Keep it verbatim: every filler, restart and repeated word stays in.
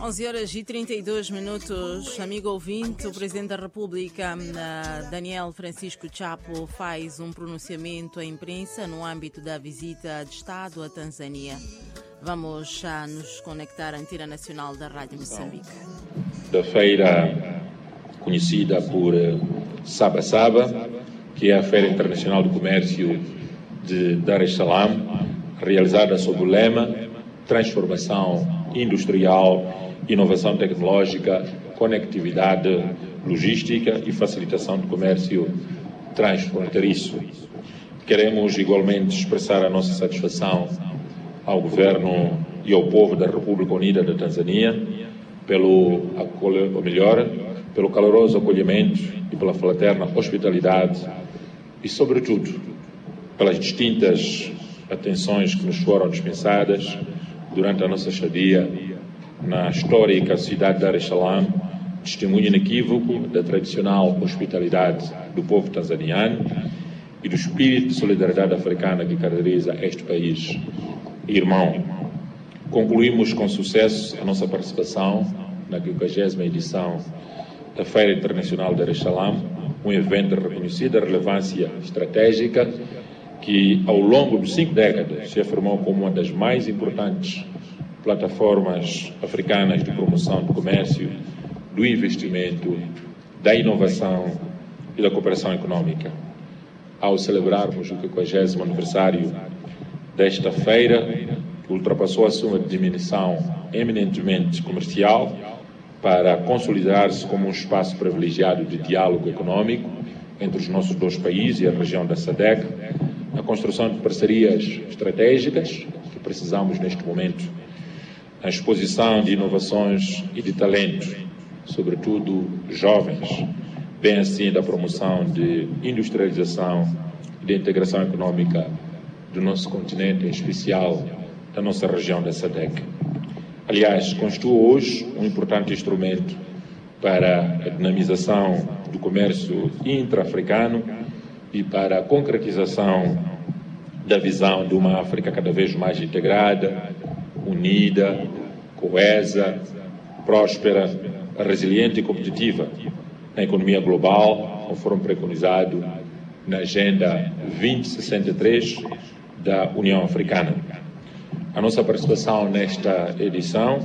onze horas e trinta e dois minutos. Amigo ouvinte, o Presidente da República, Daniel Francisco Chapo, faz um pronunciamento à imprensa no âmbito da visita de Estado à Tanzânia. Vamos já nos conectar à Antena Nacional da Rádio Moçambique. Da feira conhecida por Saba Saba, que é a Feira Internacional do Comércio de Dar es Salaam, realizada sob o lema Transformação Industrial, Inovação Tecnológica, Conectividade Logística e Facilitação do Comércio Transfronteiriço. Queremos igualmente expressar a nossa satisfação ao Governo e ao povo da República Unida da Tanzânia pelo, ou melhor, pelo caloroso acolhimento e pela fraterna hospitalidade e, sobretudo, pelas distintas atenções que nos foram dispensadas durante a nossa estadia na histórica cidade de Dar es Salaam, testemunho inequívoco da tradicional hospitalidade do povo tanzaniano e do espírito de solidariedade africana que caracteriza este país irmão. Concluímos com sucesso a nossa participação na quinquagésima edição da Feira Internacional de Dar es Salaam, um evento de reconhecida relevância estratégica que, ao longo de cinco décadas, se afirmou como uma das mais importantes plataformas africanas de promoção do comércio, do investimento, da inovação e da cooperação econômica. Ao celebrarmos o quinquagésimo aniversário desta feira, que ultrapassou a sua dimensão eminentemente comercial para consolidar-se como um espaço privilegiado de diálogo econômico entre os nossos dois países e a região da SADC, a construção de parcerias estratégicas que precisamos neste momento, a exposição de inovações e de talentos, sobretudo jovens, bem assim da promoção de industrialização e de integração econômica do nosso continente, em especial da nossa região da SADC. Aliás, constitui hoje um importante instrumento para a dinamização do comércio intra-africano e para a concretização da visão de uma África cada vez mais integrada, unida, coesa, próspera, resiliente e competitiva na economia global, conforme preconizado na Agenda vinte sessenta e três da União Africana. A nossa participação nesta edição